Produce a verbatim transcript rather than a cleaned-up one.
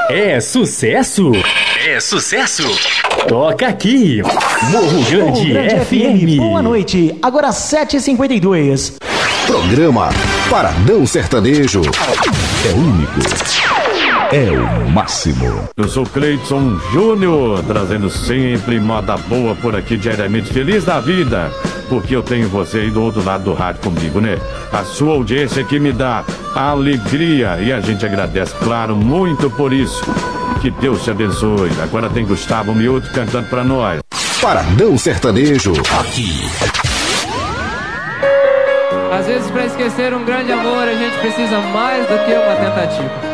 É sucesso? É sucesso? Toca aqui, Morro Grande, Grande F M. Boa noite, agora sete e cinquenta e dois. Programa Paradão Sertanejo. É único. É o máximo. Eu sou Cleiton Júnior, trazendo sempre moda boa por aqui diariamente. Feliz da vida, porque eu tenho você aí do outro lado do rádio comigo, né? A sua audiência que me dá alegria e a gente agradece, claro, muito por isso. Que Deus te abençoe. Agora tem Gustavo Miúdo cantando pra nós. Paradão Sertanejo. Aqui. Às vezes, pra esquecer um grande amor, a gente precisa mais do que uma tentativa.